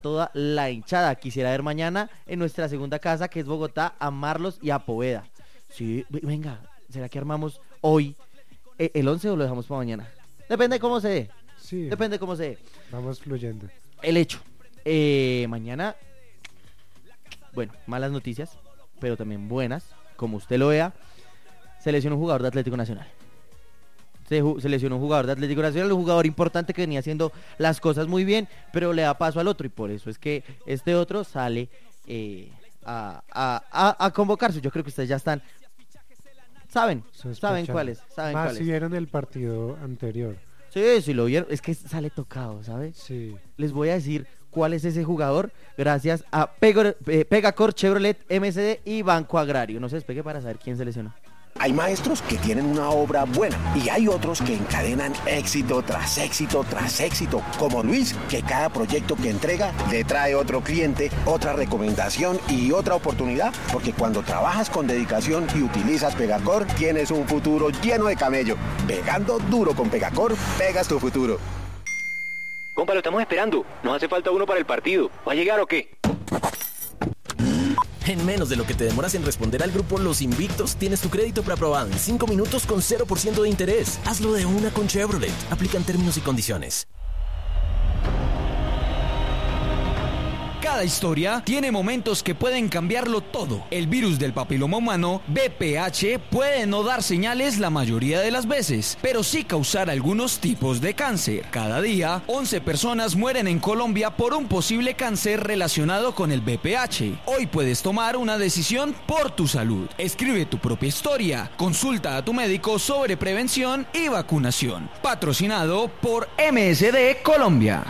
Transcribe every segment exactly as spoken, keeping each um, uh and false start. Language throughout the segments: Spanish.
toda la hinchada. Quisiera ver mañana en nuestra segunda casa, que es Bogotá, a Marlos y a Poveda. Sí, venga, ¿será que armamos hoy el once o lo dejamos para mañana? Depende de cómo se dé. Sí. Depende de cómo se dé. Vamos fluyendo. El hecho. Eh, mañana, bueno, malas noticias, pero también buenas, como usted lo vea. Se lesionó un jugador de Atlético Nacional. Se, se lesionó un jugador de Atlético Nacional, un jugador importante que venía haciendo las cosas muy bien, pero le da paso al otro, y por eso es que este otro sale eh, a, a, a, a convocarse. Yo creo que ustedes ya están, saben, saben cuáles, saben Más cuáles. si vieron el partido anterior. Sí, sí lo vieron, es que sale tocado, ¿sabes? Sí. Les voy a decir cuál es ese jugador, gracias a Pegor, eh, Pegacor, Chevrolet, M S D y Banco Agrario. No se despegue para saber quién se lesionó. Hay maestros que tienen una obra buena y hay otros que encadenan éxito tras éxito tras éxito, como Luis, que cada proyecto que entrega le trae otro cliente, otra recomendación y otra oportunidad, porque cuando trabajas con dedicación y utilizas Pegacor, tienes un futuro lleno de camello. Pegando duro con Pegacor, pegas tu futuro. Compa, lo estamos esperando. Nos hace falta uno para el partido. ¿Va a llegar o qué? En menos de lo que te demoras en responder al grupo Los Invictos, tienes tu crédito preaprobado en cinco minutos con cero por ciento de interés. Hazlo de una con Chevrolet. Aplican términos y condiciones. Cada historia tiene momentos que pueden cambiarlo todo. El virus del papiloma humano, V P H, puede no dar señales la mayoría de las veces, pero sí causar algunos tipos de cáncer. Cada día, once personas mueren en Colombia por un posible cáncer relacionado con el V P H. Hoy puedes tomar una decisión por tu salud. Escribe tu propia historia. Consulta a tu médico sobre prevención y vacunación. Patrocinado por M S D Colombia.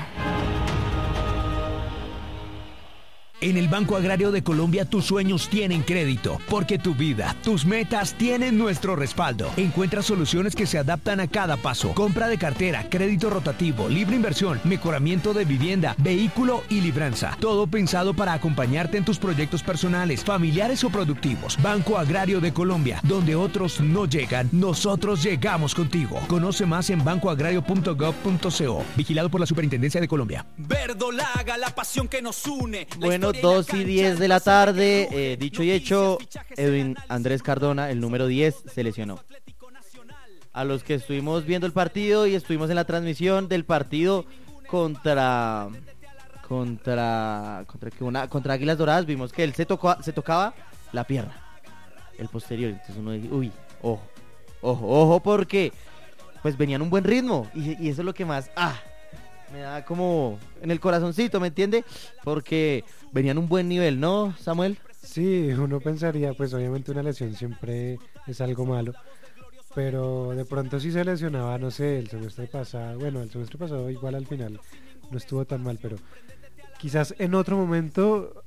En el Banco Agrario de Colombia tus sueños tienen crédito, porque tu vida, tus metas tienen nuestro respaldo. Encuentra soluciones que se adaptan a cada paso. Compra de cartera, crédito rotativo, libre inversión, mejoramiento de vivienda, vehículo y libranza. Todo pensado para acompañarte en tus proyectos personales, familiares o productivos. Banco Agrario de Colombia, donde otros no llegan, nosotros llegamos contigo. Conoce más en banco agrario punto gov punto co. Vigilado por la Superintendencia de Colombia. Verdolaga, la pasión que nos une. Bueno, dos y diez de la tarde, eh, dicho y hecho, Edwin Andrés Cardona, el número diez, se lesionó. A los que estuvimos viendo el partido y estuvimos en la transmisión del partido contra contra contra, una, contra Águilas Doradas, vimos que él se tocó, se tocaba la pierna, el posterior. Entonces uno dice, uy, ojo, ojo, ojo, porque pues venían un buen ritmo y, y eso es lo que más, ah, me da como en el corazoncito, ¿me entiende? Porque venían un buen nivel, ¿no, Samuel? Sí, uno pensaría, pues obviamente una lesión siempre es algo malo, pero de pronto sí se lesionaba, no sé, el semestre pasado, bueno, el semestre pasado igual al final no estuvo tan mal, pero quizás en otro momento